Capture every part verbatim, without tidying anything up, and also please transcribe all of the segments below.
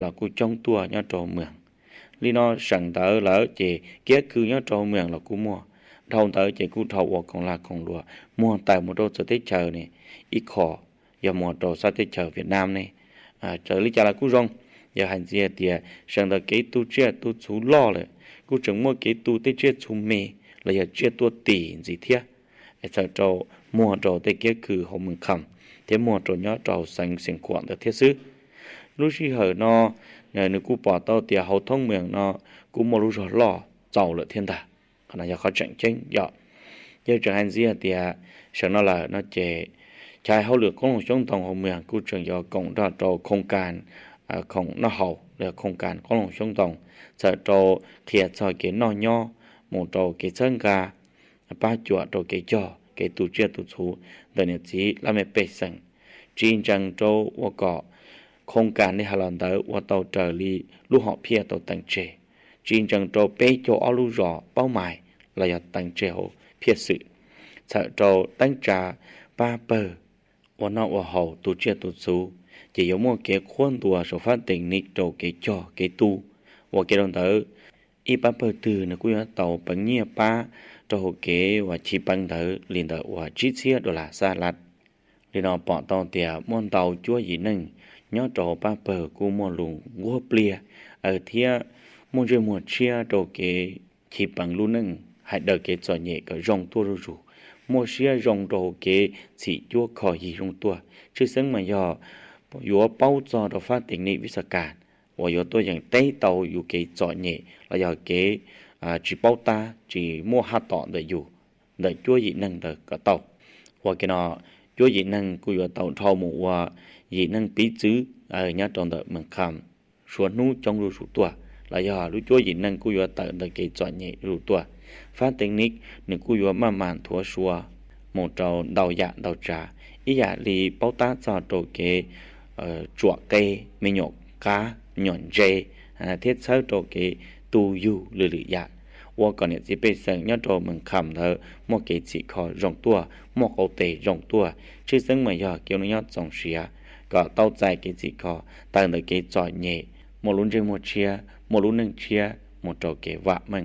là cú trong tua nhớ trâu mường li nó sẵn tớ lỡ chỉ kế cứ nhớ trâu mường là cú mua thâu tới chỉ cú thâu hoặc còn là còn lúa mua tại một đô sở tết chờ này ít khó giờ một đô sở tết chờ Việt Nam này à chờ lý cha là cú rong giờ hành gì thì sẵn tớ kế tu chia tu chú lo rồi cú chẳng mua kế tu tết chia chú mê là giờ chia tu tỷ gì thế sợ trâu mua trâu tết kế cứ họ mừng khẩm thế mua trâu nhớ trâu xanh xanh quảng được thiết sứ lúc khi hở nó nhờ nếu cú bỏ tao thì hậu thông miệng nó cú mua lúc rồi lo giàu lợi thiên tài còn là do khó tranh tranh giờ giờ chẳng hạn gì thì sợ nó là nó chế trái hậu lược công trong tổng hậu miệng cú trường do cộng ra trâu không can không nó hậu là không can có lòng trong tổng sợ trâu thiệt rồi cái nó nho một trâu cái chân gà ba chuột trâu cái cho cái tu chia tu chú đời này chỉ làm mấy bể sừng chính trang trâu và cọโครงการในฮาลันเตอร์ว่าเตาเจอรีลูกหอบเพียเตาตั้งเจจีนจังโจเป้โจเอาลูกรอเป้าหมายเราอยากตั้งเจโหเพียสื่อเสโจตั้งจ่าป้าเปอร์ว่านอกว่าเฮาตัวเจียตัวซูจะยมั่วเกี่ยขวนตัวสุฟันติงนิกโจเกี่ยจ่อเกี่ยตูว่าเกี่ยลันเตอร์อีป้าเปอร์ตื่นกูอยากเตาปังเงียป้าโจเกี่ยว่าชีปังเตอร์ลินเตอร์ว่าจีเซียดอลลาร์สหรัฐลินเอาปอเตาเตียม่วนเตาจั่วยีนึงnhớ trò ba bờ của mua lùng mua bia ở thia mua chơi mua chia đồ cái chỉ bằng luôn nưng hay đợi cái trò nhẹ cái rong tua rồi rủ mua chia rong đồ cái chỉ chúa khỏi gì rong tua chứ sáng mà giờ vừa bao giờ đồ phát triển này với sự cả và giờ tôi rằng tây tàuอยู่cái trò nhẹ là giờ cái chỉ bao ta chỉ mua hạt tọn đểอยู่để chúa gì nưng để cả tàu và cái nó chúa gì nưng của giờ tàu thâu một và dị năng bí chữ ở nhà trong đời mình khám số nú trong lưu số tua là do lưu chúa dị năng của tự đời cái chọn nhẹ lưu tua phát tính nick nếu của mà màn thua xua một trâu đầu dạ đầu trà ý dạ li bao tá cho trâu cái chuột cây mê nhọc cá nhọn dê thiết sơ trâu cái tu yu lư lư dạ và còn những gì bây giờ nhớ trâu mình khám thơ một cái chỉ khó rộng tua một câu tệ rộng tua chứ dân mà giờ kiểu nó nhớ dòng xìa có tao dài cái gì có tăng được cái giỏi nhẹ một lúc trên một chia một lúc nâng chia một trò cái vạ mình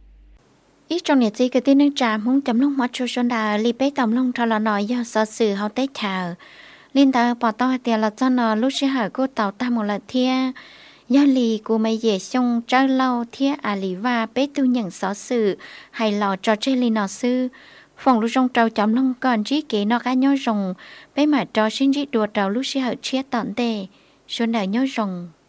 ít trong nhiệt gì cái tin nâng trà muốn chấm lông mắt cho xuân đà li bế tầm lông thà là nói do sở sự hậu tết thảo liên ta bỏ tao tiền là cho nó lúc sẽ hỏi cô tàu ta một lần thia do lì của mấy dễ xong trái lâu thia à lì và bế tu nhận sở sự hay lò trò chơi lì nọ sư phòng lúc trong trâu chấm lông còn trí kế nó cá nhó rồng bế mà trò xin trí đùa trâu lúc sẽ hỏi chia tận tề xuân đà nhó rồng